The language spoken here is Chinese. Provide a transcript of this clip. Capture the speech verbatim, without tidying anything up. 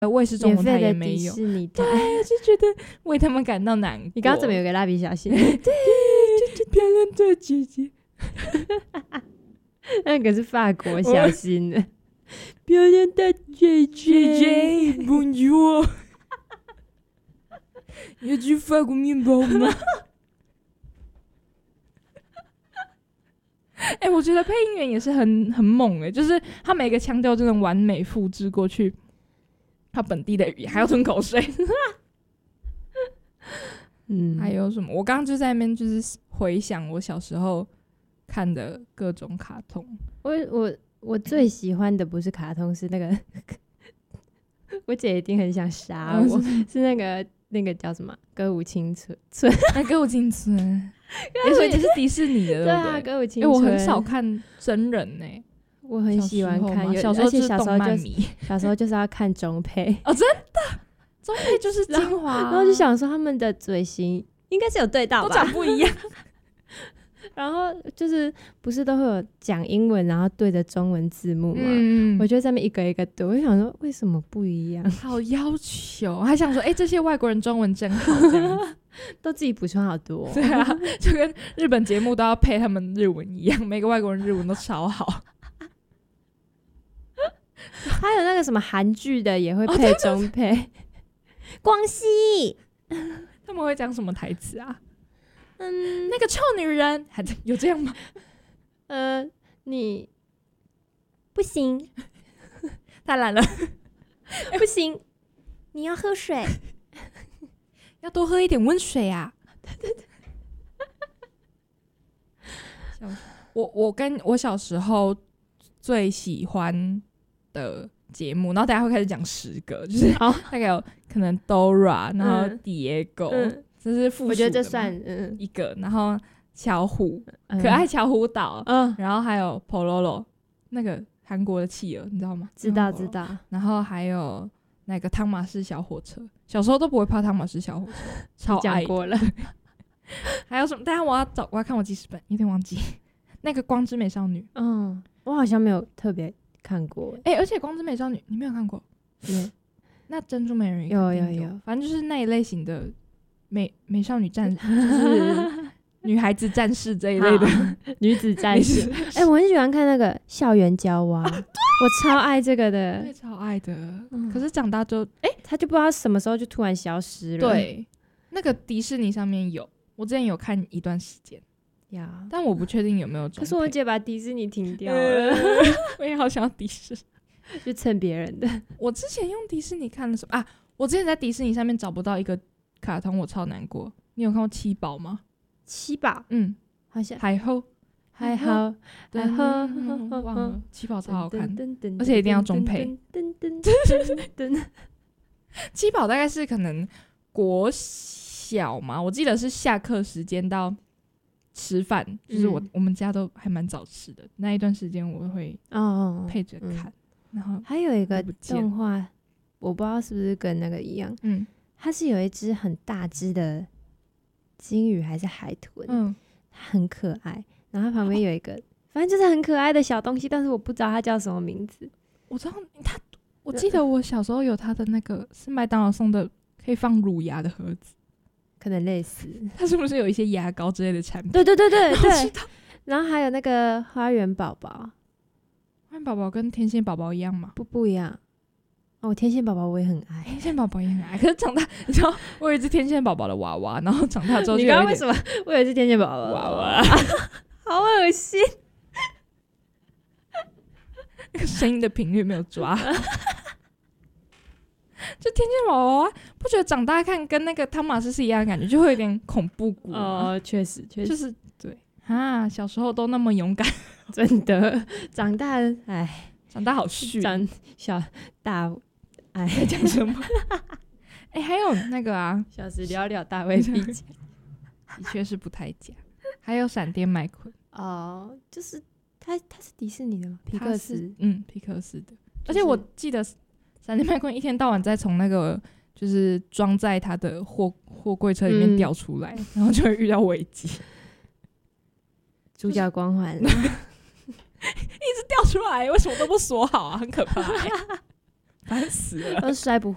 卫视中文台也没有， 免费的迪士尼台， 对，就觉得为他们感到难过。 你刚刚怎么有个蜡笔小新？ 对，漂亮的姐姐， 那个是法国小新的。 漂亮的姐姐 ，Bonjour， 有吃法国面包吗？哎、欸，我觉得配音员也是很很猛哎、欸，就是他每个腔调真的完美复制过去他本地的语言，还要吞口水。嗯，还有什么？我刚刚就在那边就是回想我小时候看的各种卡通。 我我我最喜欢的不是卡通，是那个我姐一定很想杀我，嗯、是那个那个叫什么歌舞青春村， 那歌舞青春，也所以这是迪士尼的，对对啊，歌舞青春。 欸、我很少看真人呢、欸， 我很喜欢看， 小时候就是动漫迷，小时候就是要看中配哦，真的，中配就是精华、啊， 然后就想说他们的嘴型应该是有对到吧， 都长不一样。 然后就是不是都会有讲英文，然后对着中文字幕嘛？ 嗯， 我就在那边一个一个读，我就想说为什么不一样？ 好要求，还想说，哎、欸，这些外国人中文真好，这样子都自己补充好多、哦。 对啊，就跟日本节目都要配他们日文一样，每个外国人日文都超好。 还有那个什么韩剧的也会配中配，哦、光熙他们会讲什么台词啊？ 嗯， 那个臭女人，还有这样吗？ 呃，你不行， 太懒了， 不行，你要喝水， 要多喝一点温水啊！我我跟我小时候最喜欢的节目，然后大家会开始讲十个，就是大概有可能 Dora， 然后 Diego。嗯这是附属的， 我觉得这算嗯一个，然后巧虎、嗯、可爱巧虎岛，嗯，然后还有 Pololo 那个韩国的企鹅，你知道吗？ 知道知道。 然后还有那个汤马士小火车，小时候都不会怕汤马士小火车，超爱。 讲过了。 还有什么？等一下我要找，我要看我记事本，有点忘记。那个光之美少女， 嗯，我好像没有特别看过。 哎、欸，而且光之美少女你没有看过？ 对。 那珍珠美人鱼有有有， 反正就是那一类型的。美美少女战士就是女孩子战士这一类的女子战士。哎、欸，我很喜欢看那个校园娇娃，啊、我超爱这个的， 我也超爱的。嗯、可是长大就哎、欸， 他就不知道什么时候就突然消失了。 对，那个迪士尼上面有，我之前有看一段时间呀，但我不确定有没有。 可是我姐把迪士尼停掉了，呃、 我也好想要迪士尼， 就蹭别人的。 我之前用迪士尼看了什么啊？我之前在迪士尼上面找不到一个。卡通我超难过，你有看过七宝吗？ 七宝， 嗯， 好像海后， 海后，海后， 忘了，七宝超好看，而且一定要中配。七宝大概是可能国小嘛，我记得是下课时间到吃饭，就是我、嗯、我们家都还蛮早吃的，那一段时间我会配着看。哦嗯、然后还有一个动画，我不知道是不是跟那个一样，嗯。它是有一只很大只的金鱼还是海豚，嗯，它很可爱，然后它旁边有一个、哦、反正就是很可爱的小东西，但是我不知道它叫什么名字。 我知道它，我记得我小时候有它的那个是麦当劳送的可以放乳牙的盒子， 可能类似。 它是不是有一些牙膏之类的产品？ 对对对对对。然后还有那个花园宝宝， 花园宝宝跟天线宝宝一样吗？ 不不一样。哦，天线宝宝我也很爱， 天线宝宝也很爱。可是长大，你知道，我有一只天线宝宝的娃娃，然后长大之后就有一点， 你刚刚为什么？我有一只天线宝宝的娃娃，好恶心， 那个声音的频率没有抓。就天线宝宝娃娃，不觉得长大看跟那个汤马斯是一样的感觉，就会有点恐怖谷哦，确实，确实， 就是对啊，小时候都那么勇敢， 真的，长大，哎， 长大好虚， 长小大。哎， 在讲什么？哎、欸，还有那个啊， 小时了了，大未必佳， 的确是不太假。还有闪电麦昆哦，就是他，他是迪士尼的吗？皮克斯， 嗯，皮克斯的。就是、而且我记得闪电麦昆一天到晚在从那个就是装在他的货货柜车里面掉出来，嗯、然后就会遇到危机。 主角光环，一直掉出来，为什么都不锁好啊？很可怕、欸。烦死了， 都摔不